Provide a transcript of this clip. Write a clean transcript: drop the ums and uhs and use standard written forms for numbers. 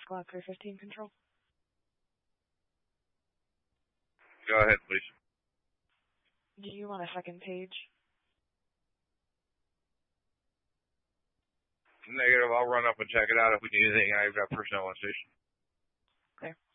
Squad 315 control. Go ahead, please. Do you want a second page? Negative. I'll run up and check it out if we need anything. I've got personnel on station. Clear.